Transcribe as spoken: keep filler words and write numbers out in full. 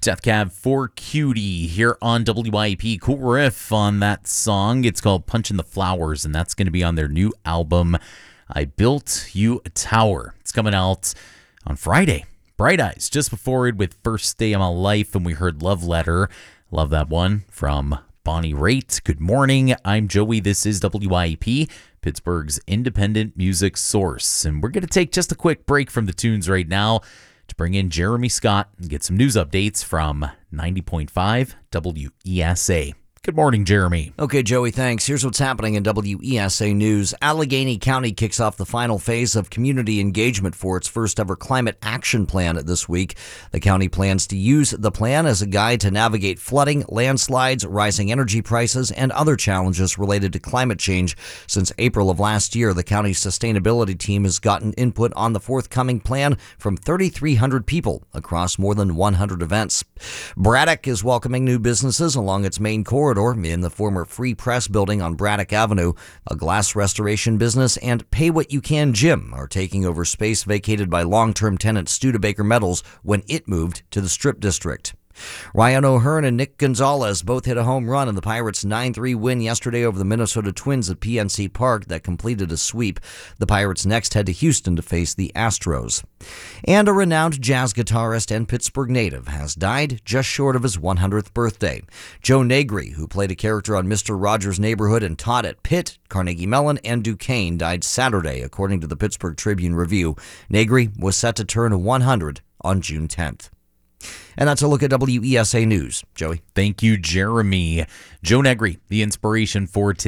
Death Cab for Cutie here on W I E P. Cool riff on that song. It's called Punchin' the Flowers, and that's going to be on their new album, I Built You a Tower. It's coming out on Friday. Bright Eyes just before it with First Day of My Life, and we heard Love Letter. Love that one from Bonnie Raitt. Good morning. I'm Joey. This is W I E P, Pittsburgh's independent music source. And we're going to take just a quick break from the tunes right now to bring in Jeremy Scott and get some news updates from ninety point five W E S A. Good morning, Jeremy. Okay, Joey, thanks. Here's what's happening in W E S A News. Allegheny County kicks off the final phase of community engagement for its first ever climate action plan this week. The county plans to use the plan as a guide to navigate flooding, landslides, rising energy prices, and other challenges related to climate change. Since April of last year, the county's sustainability team has gotten input on the forthcoming plan from thirty-three hundred people across more than one hundred events. Braddock is welcoming new businesses along its main corridor in the former Free Press building on Braddock Avenue. A glass restoration business and Pay What You Can Gym are taking over space vacated by long-term tenant Studebaker Metals when it moved to the Strip District. Ryan O'Hearn and Nick Gonzalez both hit a home run in the Pirates' nine three win yesterday over the Minnesota Twins at P N C Park that completed a sweep. The Pirates next head to Houston to face the Astros. And a renowned jazz guitarist and Pittsburgh native has died just short of his one hundredth birthday. Joe Negri, who played a character on Mister Rogers' Neighborhood and taught at Pitt, Carnegie Mellon, and Duquesne, died Saturday, according to the Pittsburgh Tribune-Review. Negri was set to turn one hundred on June tenth. And that's a look at W E S A News. Joey. Thank you, Jeremy. Joe Negri, the inspiration for today.